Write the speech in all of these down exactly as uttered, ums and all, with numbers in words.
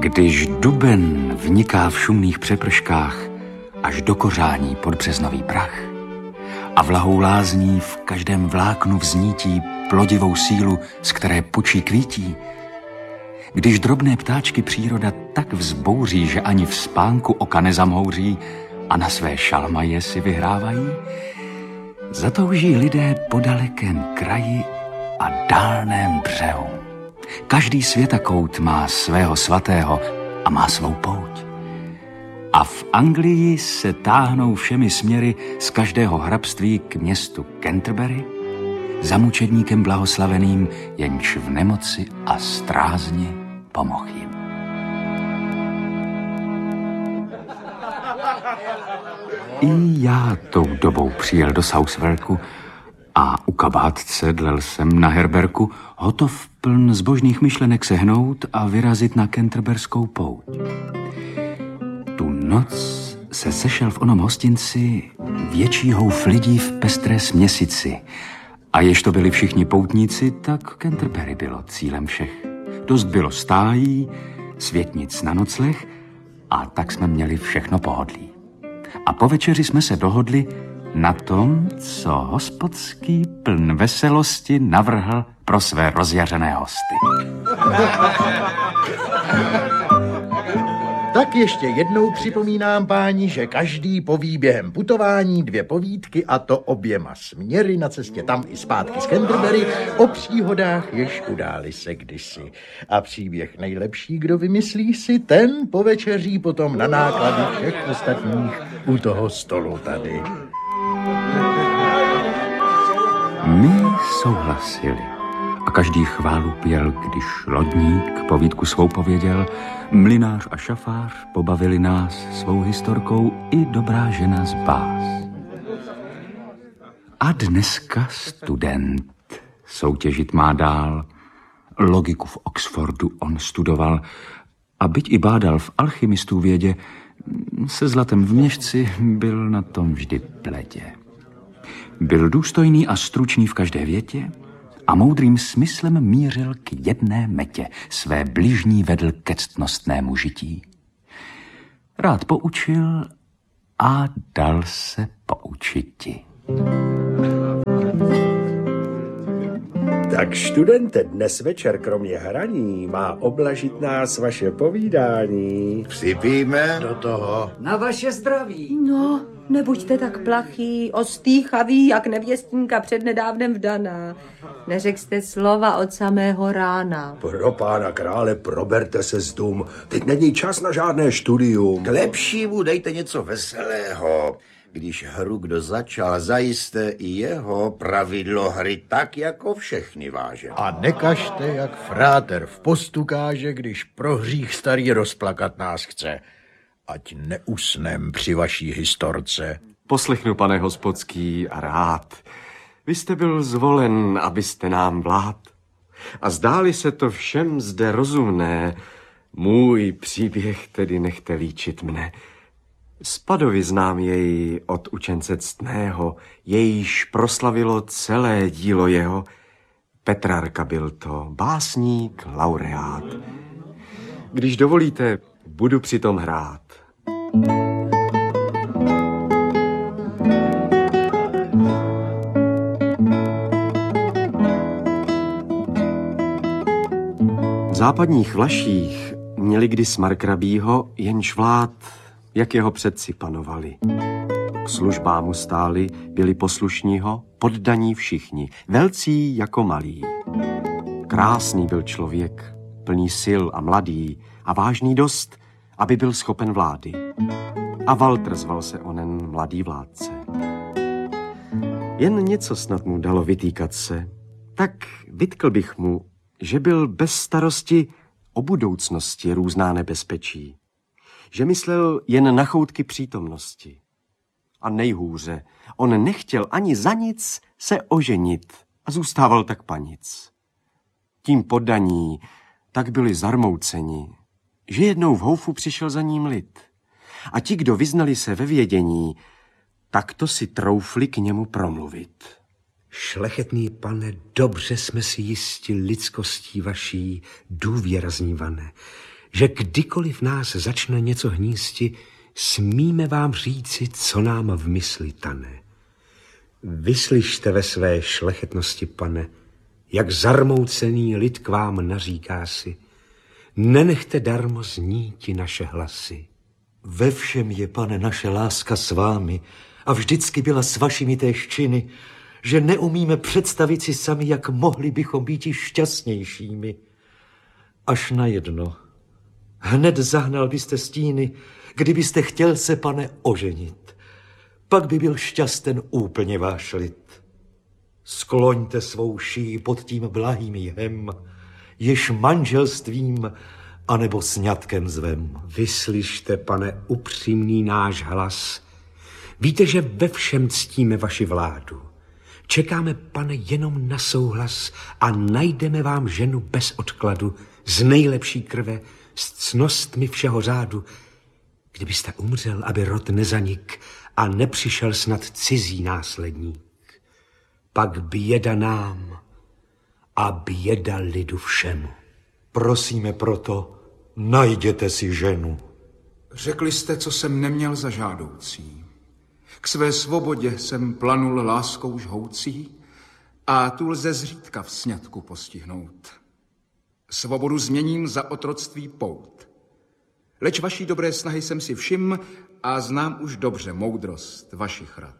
Když duben vniká v šumných přeprškách až do kořání pod březnový prach a vlahou lázní v každém vláknu vznítí plodivou sílu, z které pučí kvítí, když drobné ptáčky příroda tak vzbouří, že ani v spánku oka nezamhouří a na své šalmaje si vyhrávají, zatouží lidé po dalekém kraji a dálném břehu. Každý světakout má svého svatého a má svou pouť. A v Anglii se táhnou všemi směry z každého hrabství k městu Canterbury, za mučedníkem blahoslaveným, jenž v nemoci a strázně pomohl jim. I já tou dobou přijel do Southwarku a u kabátce dlel jsem na herberku, hotov pln zbožných myšlenek sehnout a vyrazit na canterberskou pouť. Tu noc se sešel v onom hostinci větší houf lidí v pestré směsici a jež to byli všichni poutníci, tak Canterbury bylo cílem všech. Dost bylo stájí, světnic na nocleh a tak jsme měli všechno pohodlí. A po večeři jsme se dohodli na tom, co hospodský pln veselosti navrhl pro své rozjařené hosty. Tak ještě jednou připomínám, páni, že každý poví během putování dvě povídky, a to oběma směry na cestě tam i zpátky z Canterbury, o příhodách, jež udály se kdysi. A příběh nejlepší, kdo vymyslí si, ten povečeří potom na náklady všech ostatních u toho stolu tady. My souhlasili a každý chválu pěl, když lodník povídku svou pověděl, mlynář a šafář pobavili nás svou historkou i dobrá žena z Bás. A dneska student soutěžit má dál. Logiku v Oxfordu on studoval a byť i bádal v alchymistů vědě, se zlatem v měšci byl na tom vždy bledě. Byl důstojný a stručný v každé větě a moudrým smyslem mířil k jedné metě, své bližní vedl ke ctnostnému žití. Rád poučil a dal se poučiti. Tak studente, dnes večer kromě hraní má oblažit nás vaše povídání. Připijme do toho. Na vaše zdraví. No, nebuďte tak plachý, ostýchavý, jak nevěstínka přednedávnem vdaná. Neřekl jste slova od samého rána. Pro pána krále, proberte se z dům. Teď není čas na žádné studium. K lepšímu dejte něco veselého. Když hru kdo začal, zajisté i jeho pravidlo hry tak, jako všechny váže. A nekažte, jak fráter v postu káže, když pro hřích starý rozplakat nás chce. Ať neusnem při vaší historce. Poslechnu, pane hospodský, a rád. Vy jste byl zvolen, abyste nám vlád. A zdáli se to všem zde rozumné. Můj příběh tedy nechte líčit mne. Spadovi znám jej od učence ctného, jejíž proslavilo celé dílo jeho. Petrarka byl to, básník, laureát. Když dovolíte, budu přitom hrát. V západních Vlaších měli kdys markrabího, jenž vlád, jak jeho předci panovali. K službám mu stáli, byli poslušního, poddaní všichni, velcí jako malí. Krásný byl člověk, plný sil a mladý a vážný dost, aby byl schopen vlády. A Walter zval se onen mladý vládce. Jen něco snad mu dalo vytýkat se, tak vytkl bych mu, že byl bez starosti o budoucnosti různá nebezpečí. Že myslel jen na choutky přítomnosti. A nejhůře, on nechtěl ani za nic se oženit a zůstával tak panic. Tím poddaní tak byli zarmouceni, že jednou v houfu přišel za ním lid. A ti, kdo vyznali se ve vědění, tak to si troufli k němu promluvit. Šlechetný pane, dobře jsme si jisti lidskostí vaší důvěraznívané, že kdykoliv nás začne něco hnízti, smíme vám říci, co nám v mysli tane. Vyslyšte ve své šlechetnosti, pane, jak zarmoucený lid k vám naříká si. Nenechte darmo zníti naše hlasy. Ve všem je, pane, naše láska s vámi a vždycky byla s vašimi též činy, že neumíme představit si sami, jak mohli bychom být i šťastnějšími. Až na jedno. Hned zahnal byste stíny, kdybyste chtěl se, pane, oženit. Pak by byl šťasten úplně váš lid. Skloňte svou šíji pod tím blahým jihem, jež manželstvím anebo sňatkem zvem. Vyslyšte, pane, upřímný náš hlas. Víte, že ve všem ctíme vaši vládu. Čekáme, pane, jenom na souhlas a najdeme vám ženu bez odkladu, z nejlepší krve, s ctnostmi všeho řádu. Kdybyste umřel, aby rod nezanik a nepřišel snad cizí následník, pak běda nám a běda lidu všemu. Prosíme proto, najděte si ženu. Řekli jste, co jsem neměl za žádoucí. K své svobodě jsem planul láskou žhoucí a tu lze zřídka v sňatku postihnout. Svobodu změním za otroctví pout. Leč vaší dobré snahy jsem si všim a znám už dobře moudrost vašich rad.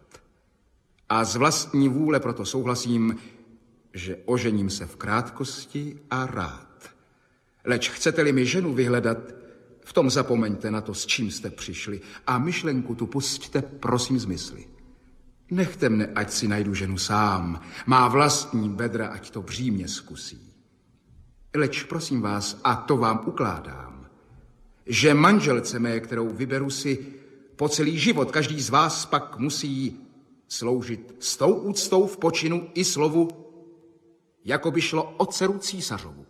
A z vlastní vůle proto souhlasím, že ožením se v krátkosti a rád. Leč chcete-li mi ženu vyhledat, v tom zapomeňte na to, s čím jste přišli a myšlenku tu pusťte, prosím, z mysli. Nechte mne, ať si najdu ženu sám, má vlastní bedra, ať to břímě zkusí. Leč prosím vás, a to vám ukládám, že manželce mé, kterou vyberu si, po celý život každý z vás pak musí sloužit s tou úctou v počinu i slovu, jako by šlo o dceru císařovu.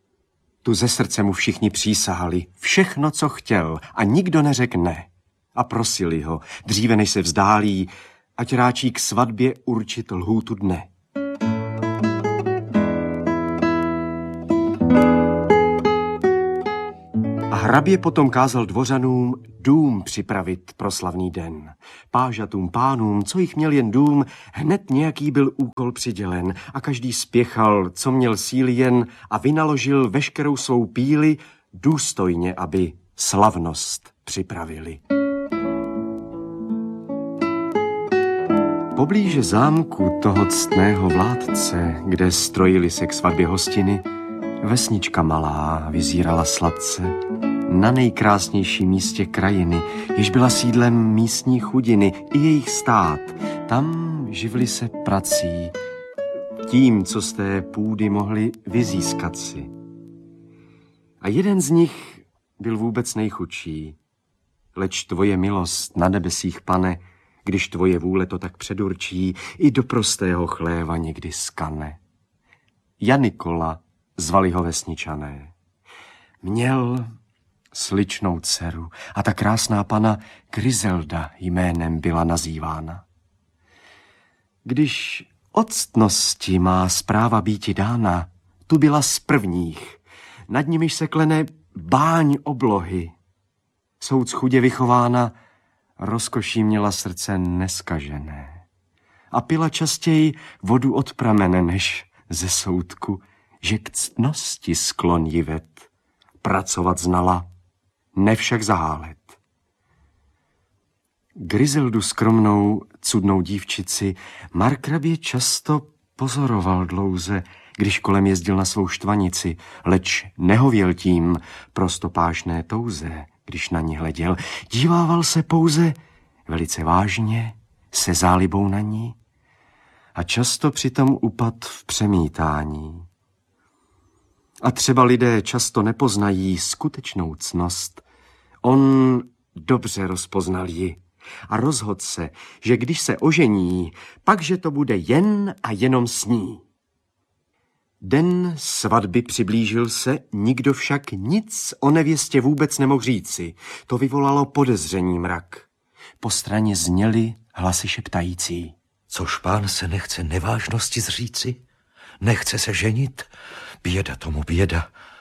Tu ze srdce mu všichni přísahali, všechno, co chtěl, a nikdo neřekl ne. A prosili ho, dříve než se vzdálí, ať ráčí k svatbě určit lhůtu dne. A hrabě potom kázal dvořanům dům připravit pro slavný den. Pážatům pánům, co jich měl jen dům, hned nějaký byl úkol přidělen a každý spěchal, co měl síly jen, a vynaložil veškerou svou píli důstojně, aby slavnost připravili. Poblíže zámku toho ctného vládce, kde strojili se k svatbě hostiny, vesnička malá vyzírala sladce na nejkrásnějším místě krajiny, jež byla sídlem místní chudiny i jejich stát. Tam živili se prací, tím, co z té půdy mohli vyzískat si. A jeden z nich byl vůbec nejchudší. Leč tvoje milost na nebesích, pane, když tvoje vůle to tak předurčí, i do prostého chléva někdy skane. Janikola zvali ho vesničané. Měl sličnou dceru a ta krásná pana Griselda jménem byla nazývána. Když od ctnosti má zpráva býti dána, tu byla z prvních, nad nimiž se klene báň oblohy. Souc chudě vychována, rozkoší měla srdce neskažené a pila častěji vodu od pramene než ze soudku, že k ctnosti sklon jivet, pracovat znala, ne však zahálet. Griseldu skromnou, cudnou dívčici markrabě často pozoroval dlouze, když kolem jezdil na svou štvanici, leč nehověl tím prostopášné touze, když na ní hleděl. Dívával se pouze velice vážně, se zálibou na ní a často přitom upad v přemítání. A třeba lidé často nepoznají skutečnou ctnost. On dobře rozpoznal ji a rozhodl se, že když se ožení, pakže to bude jen a jenom s ní. Den svatby přiblížil se, nikdo však nic o nevěstě vůbec nemohl říci. To vyvolalo podezření mrak. Po straně zněly hlasy šeptající. Což pán se nechce nevážnosti zříci? Nechce se ženit? Běda tomu běda.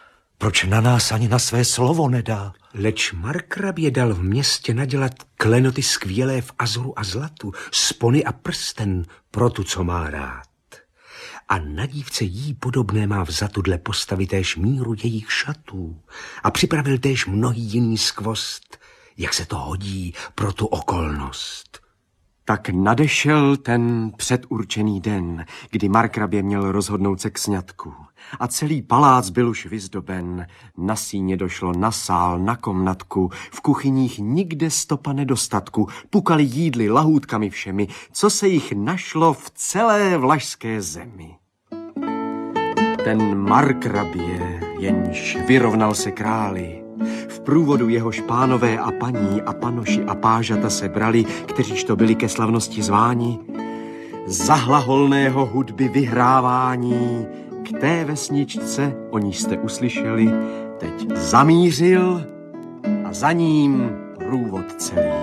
Proč na nás ani na své slovo nedá? Leč markrabě dal v městě nadělat klenoty skvělé v azoru a zlatu, spony a prsten pro tu, co má rád. A na dívce jí podobné má vzatu dle postavy též míru jejich šatů a připravil též mnohý jiný skvost, jak se to hodí pro tu okolnost. Tak nadešel ten předurčený den, kdy markrabě měl rozhodnout se k sňatku. A celý palác byl už vyzdoben. Na síně došlo na sál, na komnatku, v kuchyních nikde stopa nedostatku. Pukali jídly, lahůdkami všemi, co se jich našlo v celé vlašské zemi. Ten markrabě, jenž vyrovnal se králi, v průvodu jehož pánové a paní a panoši a pážata se brali, kteříž to byli ke slavnosti zváni, za hlaholného hudby vyhrávání k té vesničce, o níž jste uslyšeli, teď zamířil a za ním průvod celý.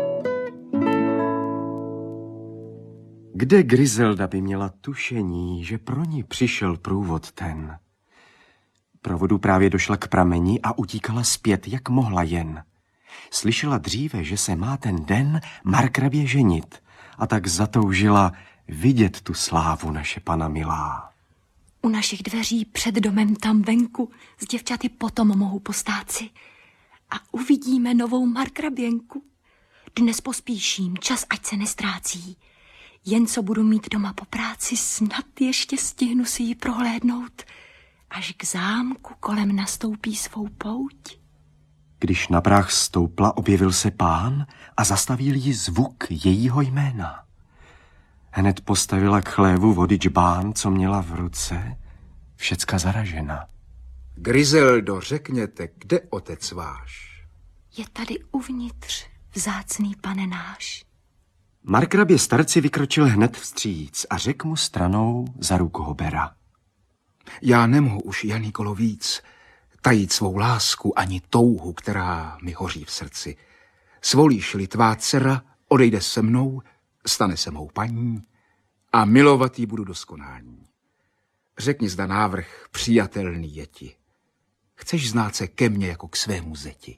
Kde Griselda by měla tušení, že pro ní přišel průvod ten? Pro vodu právě došla k prameni a utíkala zpět, jak mohla jen. Slyšela dříve, že se má ten den markrabě ženit, a tak zatoužila vidět tu slávu naše pana milá. U našich dveří před domem tam venku s děvčaty potom mohou postát si a uvidíme novou markraběnku. Dnes pospíším, čas ať se nestrácí. Jen co budu mít doma po práci, snad ještě stihnu si ji prohlédnout, až k zámku kolem nastoupí svou pouť. Když na práh stoupla, objevil se pán a zastavil jí zvuk jejího jména. Hned postavila k chlévu vody džbán, co měla v ruce, všecka zaražena. Griseldo, řekněte, kde otec váš? Je tady uvnitř, vzácný pane náš. Markrabě starci vykročil hned vstříc a řekl mu stranou za ruku ho bera. Já nemohu už, Janikolo, víc tajit svou lásku ani touhu, která mi hoří v srdci. Svolíš-li tvá dcera, odejde se mnou, stane se mou paní a milovat jí budu do skonání. Řekni, zda návrh přijatelný je ti. Chceš znát se ke mně jako k svému zeti?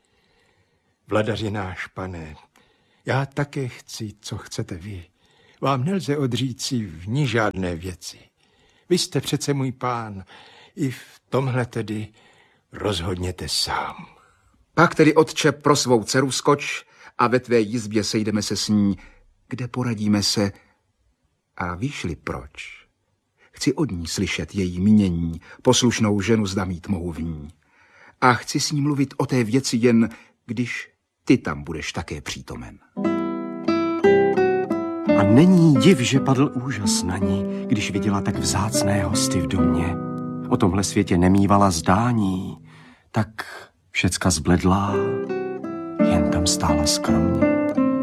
Vladaři náš, pane, já také chci, co chcete vy. Vám nelze odříci v ní žádné věci. Vy jste přece můj pán, i v tomhle tedy rozhodněte sám. Pak tedy, otče, pro svou dceru skoč a ve tvé jizbě sejdeme se s ní, kde poradíme se. A víš-li proč? Chci od ní slyšet její mínění, poslušnou ženu zda mít mohu v ní. A chci s ní mluvit o té věci jen, když ty tam budeš také přítomen. A není div, že padl úžas na ní, když viděla tak vzácné hosty v domě. O tomhle světě nemývala zdání, tak všecka zbledlá, jen tam stála skromně.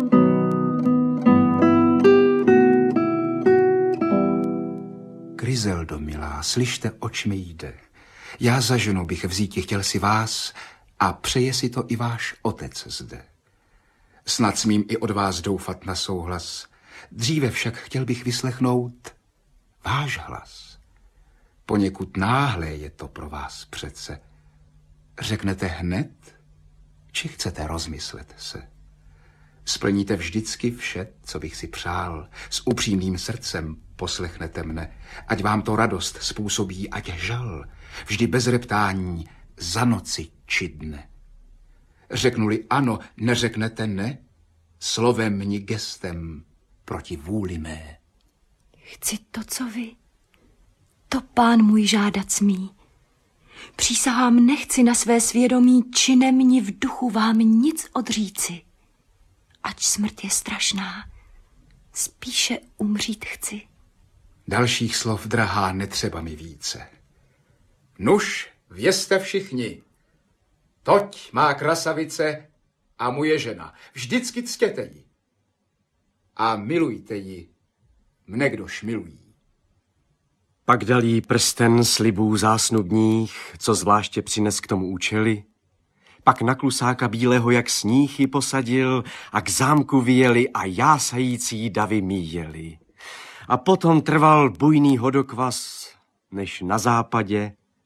Griseldo, milá, slyšte, oč mi jde. Já za ženou bych vzíti chtěl si vás a přeje si to i váš otec zde. Snad smím i od vás doufat na souhlas. Dříve však chtěl bych vyslechnout váš hlas. Poněkud náhle je to pro vás přece. Řeknete hned, či chcete rozmyslet se? Splníte vždycky vše, co bych si přál, s upřímným srdcem poslechnete mne, ať vám to radost způsobí, ať žal, vždy bez reptání, za noci či dne. Řeknu-li ano, neřeknete ne, slovem ni gestem proti vůli mé. Chci to, co vy, to pán můj žádat smí. Přísahám, nechci na své svědomí činem ni v duchu vám nic odříci. Ač smrt je strašná, spíše umřít chci. Dalších slov, drahá, netřeba mi více. Nuž, vězte všichni, toť má krasavice a mu je žena. Vždycky ctěte ji a milujte ji, mne kdož milují. Pak dal jí prsten slibů zásnubních, co zvláště přines k tomu účeli. Pak na klusáka bílého jak sníh ji posadil a k zámku vyjeli a jásající davy míjeli. A potom trval bujný hodokvas, než na západě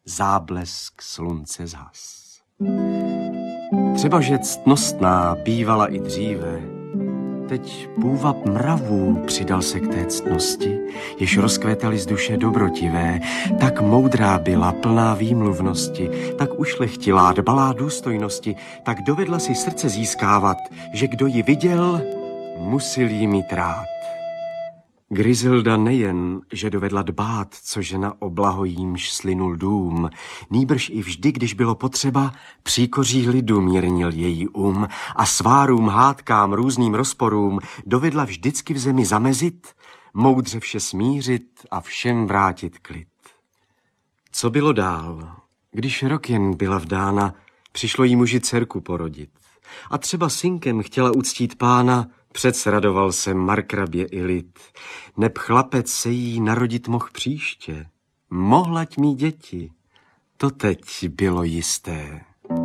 záblesk slunce zhas. Třeba, že ctnostná bývala i dříve, teď půvab mravů přidal se k té ctnosti, jež rozkvétaly z duše dobrotivé, tak moudrá byla, plná výmluvnosti, tak ušlechtilá, dbalá důstojnosti, tak dovedla si srdce získávat, že kdo ji viděl, musil jí mít rád. Griselda nejen, že dovedla dbát, co žena o blaho jímž slynul dům, nýbrž i vždy, když bylo potřeba, příkoří lidu mírnil její um a svárům, hádkám, různým rozporům dovedla vždycky v zemi zamezit, moudře vše smířit a všem vrátit klid. Co bylo dál? Když rok jen byla vdána, přišlo jí muži dcerku porodit. A třeba synkem chtěla uctít pána, předsradoval se markrabě i lid. Neb chlapec se jí narodit mohl příště. Mohlať mít děti. To teď bylo jisté.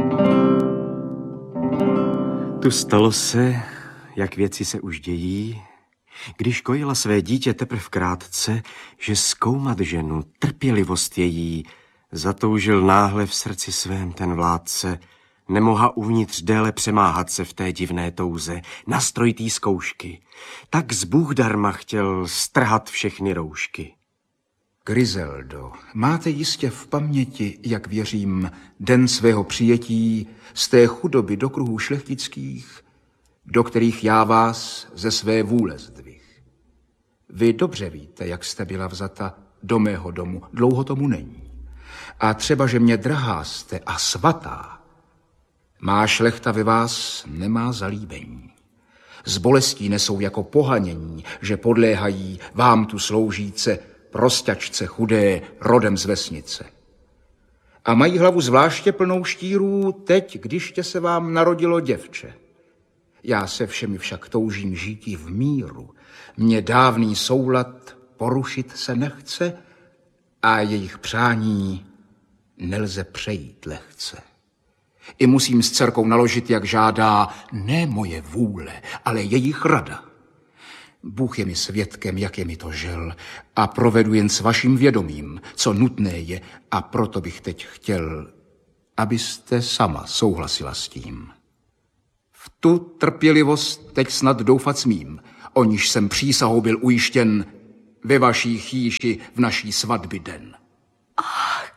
Tu stalo se, jak věci se už dějí, když kojila své dítě teprv krátce, že zkoumat ženu, trpělivost její, zatoužil náhle v srdci svém ten vládce, nemohla uvnitř déle přemáhat se v té divné touze, nastroj tý zkoušky. Tak z Bůh darma chtěl strhat všechny roušky. Griseldo, máte jistě v paměti, jak věřím, den svého přijetí z té chudoby do kruhů šlechtických, do kterých já vás ze své vůle zdvih. Vy dobře víte, jak jste byla vzata do mého domu, dlouho tomu není. A třeba, že mě drahá jste a svatá, má šlechta ve vás nemá zalíbení. Z bolestí nesou jako pohanění, že podléhají vám tu sloužíce, prosťačce chudé, rodem z vesnice. A mají hlavu zvláště plnou štírů teď, když tě se vám narodilo děvče. Já se všemi však toužím žítí v míru. Mně dávný soulad porušit se nechce a jejich přání nelze přejít lehce. I musím s dcerkou naložit, jak žádá, ne moje vůle, ale jejich rada. Bůh je mi svědkem, jak je mi to žel, a provedu jen s vaším vědomím, co nutné je, a proto bych teď chtěl, abyste sama souhlasila s tím. V tu trpělivost teď snad doufat smím, o níž jsem přísahou byl ujištěn ve vaší chýši v naší svatby den. Ach,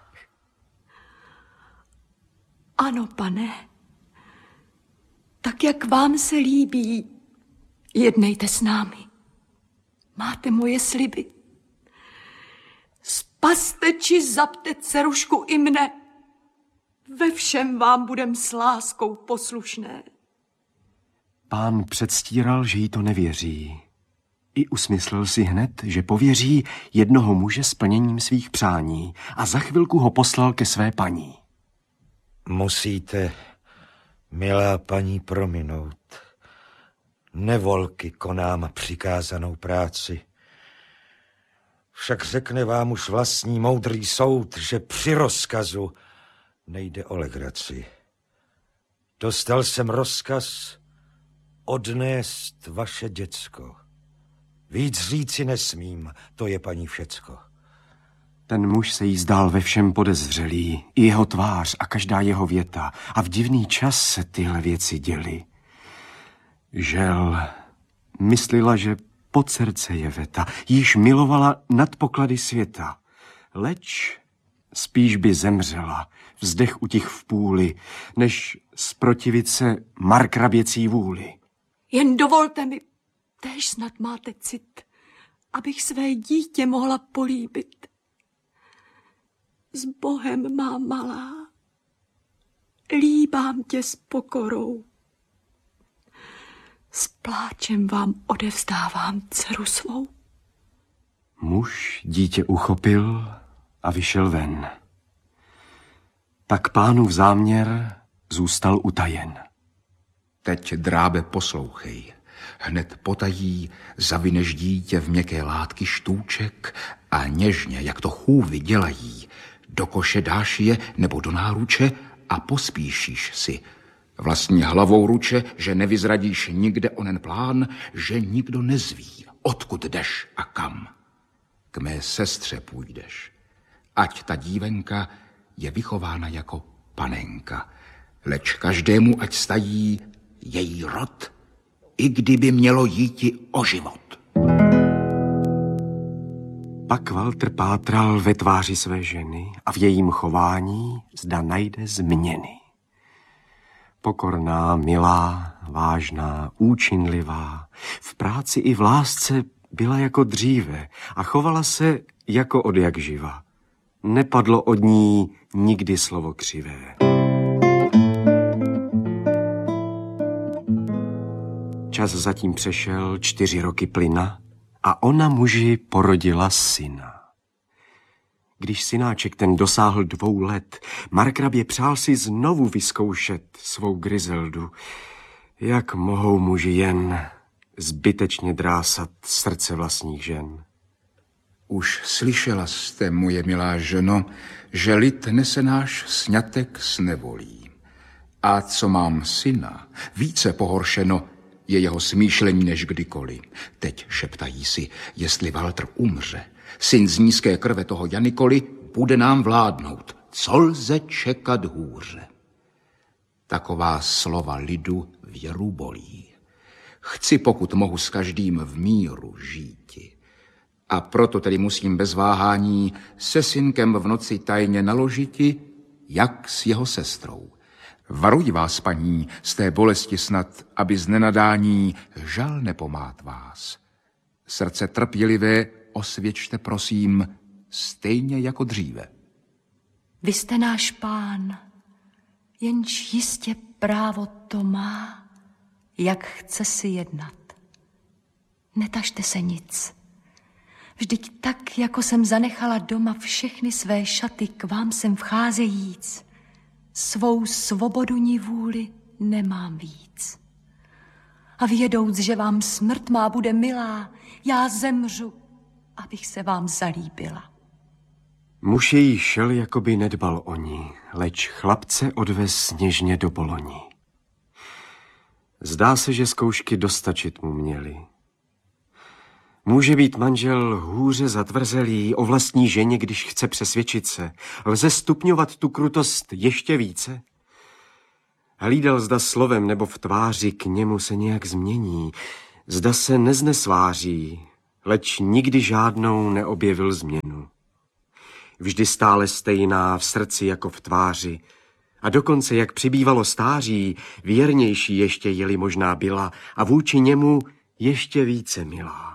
ano, pane, tak jak vám se líbí, jednejte s námi. Máte moje sliby. Spaste či zapte dcerušku i mne. Ve všem vám budem s láskou poslušné. Pán předstíral, že jí to nevěří. I usmyslel si hned, že pověří jednoho muže splněním svých přání a za chvilku ho poslal ke své paní. Musíte, milá paní, prominout. Nevolky konám přikázanou práci. Však řekne vám už vlastní moudrý soud, že při rozkazu nejde o legraci. Dostal jsem rozkaz odnést vaše děcko. Víc říci nesmím, to je paní všecko. Ten muž se jí zdál ve všem podezřelý, i jeho tvář a každá jeho věta, a v divný čas se tyhle věci děly. Žel, myslela, že pod srdce je veta, již milovala nad poklady světa. Leč spíš by zemřela, vzdech utich v půli, než zprotivit se markraběcí vůli. Jen dovolte mi, též snad máte cit, abych své dítě mohla políbit. S Bohem, má malá, líbám tě s pokorou. S pláčem vám odevzdávám dceru svou. Muž dítě uchopil a vyšel ven. Tak pánův záměr zůstal utajen. Teď, drábe, poslouchej. Hned potají zavineš dítě v měkké látky štůček a něžně, jak to chůvy dělají, do koše dáš je nebo do náruče a pospíšíš si. Vlastní hlavou ruče, že nevyzradíš nikde onen plán, že nikdo nezví, odkud jdeš a kam. K mé sestře půjdeš. Ať ta dívenka je vychována jako panenka, leč každému ať stají její rod, i kdyby mělo jíti o život. Pak Walter pátral ve tváři své ženy a v jejím chování zda najde změny. Pokorná, milá, vážná, účinlivá, v práci i v lásce byla jako dříve a chovala se jako odjakživa. Nepadlo od ní nikdy slovo křivé. Čas zatím přešel, čtyři roky plyna a ona muži porodila syna. Když synáček ten dosáhl dvou let, markrabě přál si znovu vyzkoušet svou Griseldu. Jak mohou muži jen zbytečně drásat srdce vlastních žen? Už slyšela jste, moje milá ženo, že lid nese náš sňatek s nevolí. A co mám syna, více pohoršeno je jeho smýšlení než kdykoliv. Teď šeptají si, jestli Walter umře, syn z nízké krve toho Janikoli bude nám vládnout. Co lze čekat hůře? Taková slova lidu věru bolí. Chci, pokud mohu, s každým v míru žíti. A proto tedy musím bez váhání se synkem v noci tajně naložiti, jak s jeho sestrou. Varuji vás, paní, z té bolesti snad, aby z nenadání žal nepomát vás. Srdce trpělivé osvědčte, prosím, stejně jako dříve. Vy jste náš pán, jenž jistě právo to má, jak chce si jednat. Netažte se nic. Vždyť tak, jako jsem zanechala doma všechny své šaty, k vám sem vcházejíc, svou svobodu ni vůli nemám víc. A vědouc, že vám smrt má bude milá, já zemřu, abych se vám zalíbila. Muž její šel, jako by nedbal o ní, leč chlapce odvez něžně do Boloni. Zdá se, že zkoušky dostačit mu měly. Může být manžel hůře zatvrzelý o vlastní ženě, když chce přesvědčit se. Lze stupňovat tu krutost ještě více? Hlídal, zda slovem nebo v tváři k němu se nějak změní. Zda se neznesváří, leč nikdy žádnou neobjevil změnu. Vždy stále stejná v srdci jako v tváři. A dokonce, jak přibývalo stáří, věrnější ještě jeli možná byla a vůči němu ještě více milá.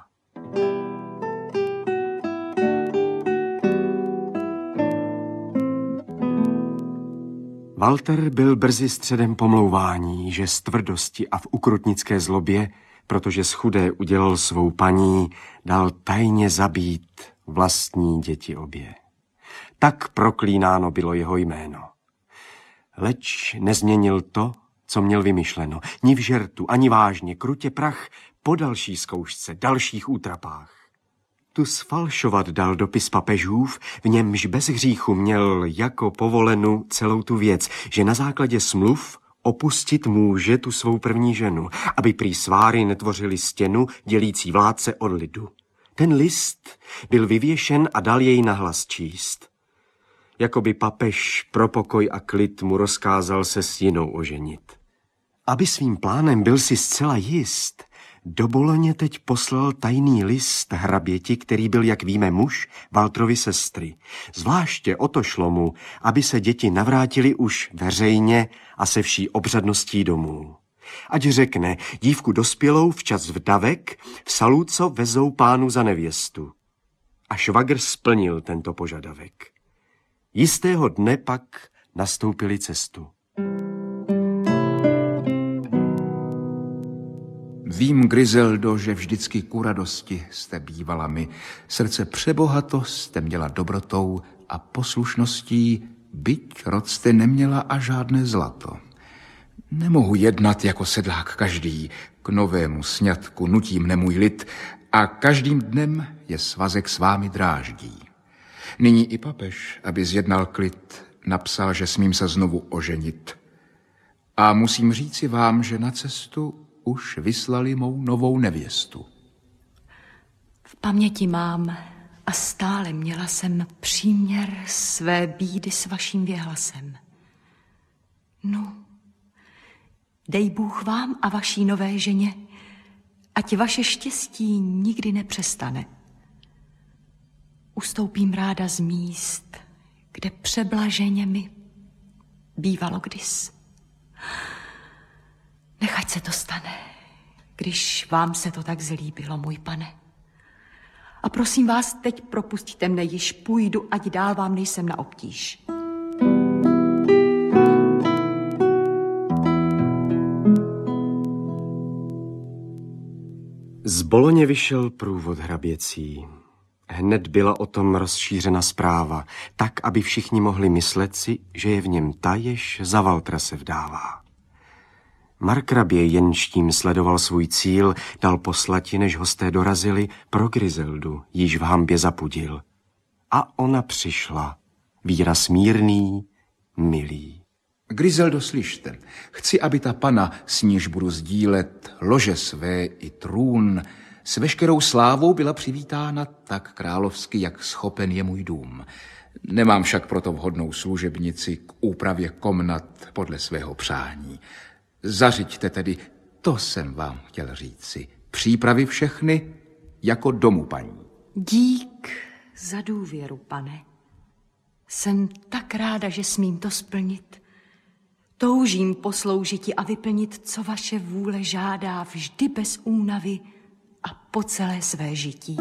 Walter byl brzy středem pomlouvání, že z tvrdosti a v ukrutnické zlobě, protože z chudé udělal svou paní, dal tajně zabít vlastní děti obě. Tak proklínáno bylo jeho jméno. Leč nezměnil to, co měl vymyšleno. Ni v žertu, ani vážně, krutě prach po další zkoušce, dalších útrapách. Tu sfalšovat dal dopis papežův, v němž bez hříchu měl jako povolenu celou tu věc, že na základě smluv opustit může tu svou první ženu, aby prý sváry netvořily stěnu dělící vládce od lidu. Ten list byl vyvěšen a dal jej nahlas číst. Jakoby papež pro pokoj a klid mu rozkázal se s jinou oženit. Aby svým plánem byl si zcela jist, do Boloně teď poslal tajný list hraběti, který byl, jak víme, muž Walterovy sestry. Zvláště o to šlo mu, aby se děti navrátili už veřejně a se vší obřadností domů. Ať řekne, dívku dospělou včas vdavek v salúco vezou pánu za nevěstu. A švagr splnil tento požadavek. Jistého dne pak nastoupili cestu. Vím, Griseldo, že vždycky ku radosti jste bývala mi. Srdce přebohato jste měla dobrotou a poslušností, byť rod jste neměla a žádné zlato. Nemohu jednat jako sedlák každý, k novému sňatku nutí mne můj lid a každým dnem je svazek s vámi dráždí. Nyní i papež, aby zjednal klid, napsal, že smím se znovu oženit. A musím říci vám, že na cestu už vyslali mou novou nevěstu. V paměti mám, A stále měla jsem příměr své bídy s vaším věhlasem. No, dej Bůh vám a vaší nové ženě, ať vaše štěstí nikdy nepřestane. Ustoupím ráda z míst, kde přeblaženě mi bývalo kdys. Nechať se to stane, když vám se to tak zlíbilo, můj pane. A prosím vás, teď propustíte mne, již půjdu, ať dál vám nejsem na obtíž. Z Boloně vyšel průvod hraběcí. Hned byla o tom rozšířena zpráva, tak, aby všichni mohli myslet si, že je v něm ta, jež za Valtra se vdává. Markrabě jenž tím sledoval svůj cíl, dal poslati, než hosté dorazili, pro Griseldu, již v hambě zapudil. A ona přišla, výraz mírný, milý. Griseldo, slyšte, chci, aby ta pana, s níž budu sdílet lože své i trůn, s veškerou slávou byla přivítána tak královsky, jak schopen je můj dům. Nemám však proto vhodnou služebnici k úpravě komnat podle svého přání. Zařiďte tedy, to jsem vám chtěl říci, přípravy všechny jako domu paní. Dík za důvěru, pane. Jsem tak ráda, že smím to splnit. Toužím posloužiti a vyplnit, co vaše vůle žádá, vždy bez únavy a po celé své žití.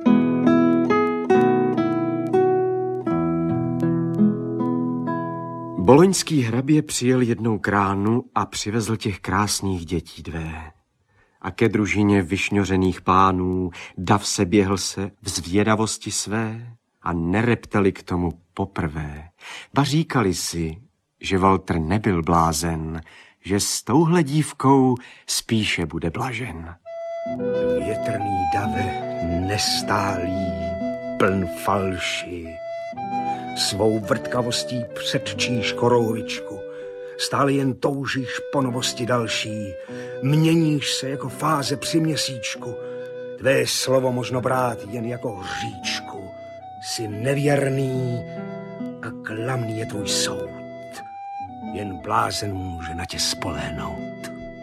Boloňský hrabě přijel jednou k ránu a přivezl těch krásných dětí dvé. A ke družině vyšňořených pánů dav se běhl se v zvědavosti své a nereptali k tomu poprvé. Ba říkali si, že Walter nebyl blázen, že s touhle dívkou spíše bude blažen. Větrný dave, nestálý, pln falši. Svou vrtkavostí předčíš korouhvičku, stále jen toužíš po novosti další, měníš se jako fáze při měsíčku, tvé slovo možno brát jen jako hříčku. Jsi nevěrný a klamný je tvůj soud, jen blázen může na tě spolehnout.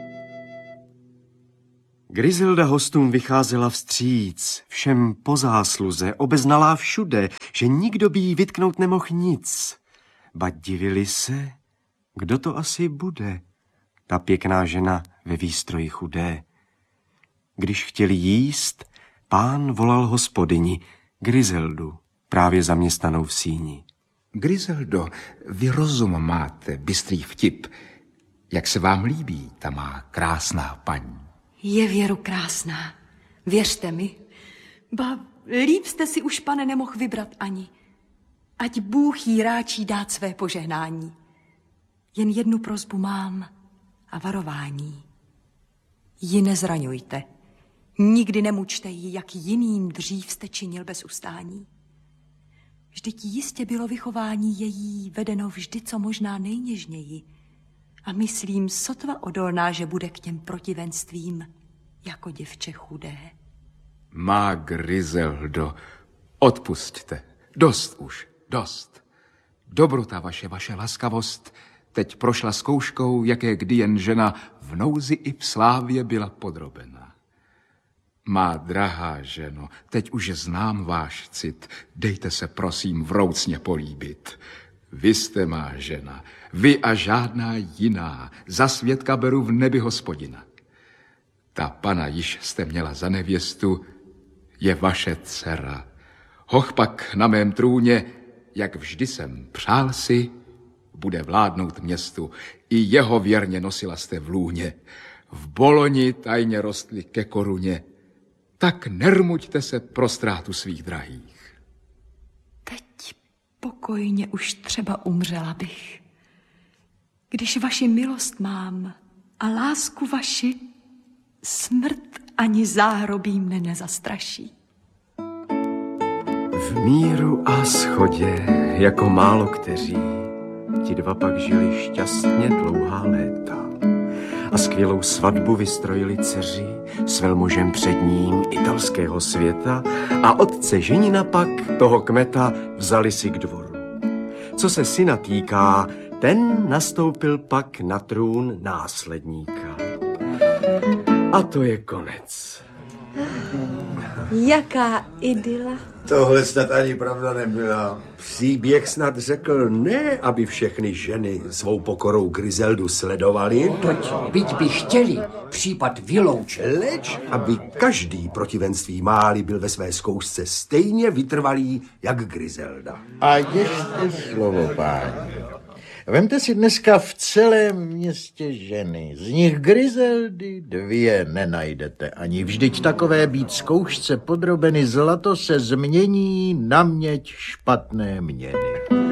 Griselda hostům vycházela vstříc, všem po zásluze, obeznalá všude, že nikdo by jí vytknout nemohl nic. Ba divili se, kdo to asi bude, ta pěkná žena ve výstroji chudé. Když chtěli jíst, pán volal hospodyni, Griseldu, právě zaměstnanou v síni. Griseldo, vy rozum máte, bystrý vtip. Jak se vám líbí ta má krásná paní? Je věru krásná, věřte mi. Ba, líp jste si už, pane, nemohl vybrat ani. Ať Bůh jí ráčí dát své požehnání. Jen jednu prosbu mám a varování. Ji nezraňujte. Nikdy nemučte ji, jak jiným dřív jste činil bez ustání. Vždyť jistě bylo vychování její vedeno vždy co možná nejněžněji. A myslím, sotva odolná, že bude k těm protivenstvím jako děvče chudé. Má Griseldo, odpusťte. Dost už, dost. Dobrota vaše, vaše laskavost teď prošla zkouškou, jaké kdy jen žena v nouzi i v slávě byla podrobena. Má drahá ženo, teď už znám váš cit, dejte se prosím vroucně políbit. Vy jste má žena, vy a žádná jiná, za svědka beru v nebi Hospodina. Ta pana již jste měla za nevěstu, je vaše dcera. Hoch pak na mém trůně, jak vždy jsem přál si, bude vládnout městu. I jeho věrně nosila jste v lůně. V Boloni tajně rostly ke koruně. Tak nermuďte se pro ztrátu svých drahých. Teď pokojně už třeba umřela bych. Když vaši milost mám a lásku vaši, smrt ani záhrobí mne nezastraší. V míru a schodě, jako málo kteří, ti dva pak žili šťastně dlouhá léta. A a skvělou svatbu vystrojili dceři s velmožem před ním italského světa a otce ženina pak toho kmeta vzali si k dvoru. Co se syna týká, ten nastoupil pak na trůn následníka. A to je konec. Jaká idyla. Tohle snad ani pravda nebyla. Příběh snad řekl ne, aby všechny ženy svou pokorou Griseldu sledovaly, Toť, byť by chtěli, případ vyloučil. leč aby každý protivenství máli byl ve své zkoušce stejně vytrvalý jak Griselda. A ještě slovo, páni. Vemte si dneska v celém městě ženy. Z nich Griseldy dvě nenajdete ani. Vždyť takové být zkoušce podrobeny zlato se změní na měď špatné měny.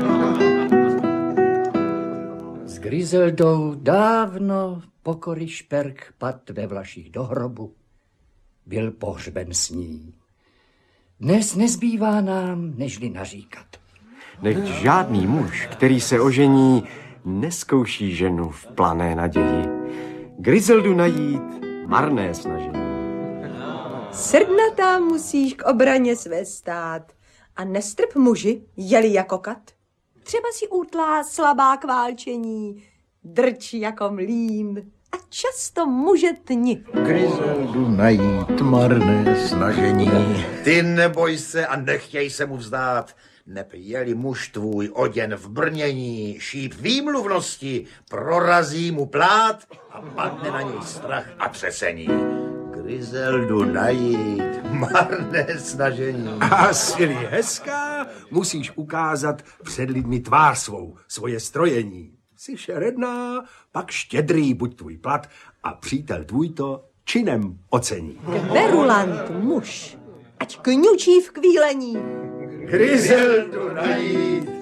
S Griseldou dávno pokory šperk pad ve Vlaších do hrobu. Byl pohřben s ní. Dnes nezbývá nám, nežli naříkat. Nechť žádný muž, který se ožení, neskouší ženu v plané naději. Griseldu najít marné snažení. Srdnatá musíš k obraně své stát a nestrp muži, jeli jako kat. Třeba si útlá slabá k válčení, drč jako mlým a často muže tni. Griseldu najít marné snažení. Ty neboj se a nechtěj se mu vzdát. Neb je-li muž tvůj oděn v brnění, šíp výmluvnosti, prorazí mu plát a padne na něj strach a třesení. Griseldu najít, marné snažení. A silí hezká, musíš ukázat před lidmi tvář svou, svoje strojení. Jsi šeredná, pak štědrý buď tvůj plat a přítel tvůj to činem ocení. Kverulant muž, ať kňučí v kvílení. Griseldu najít,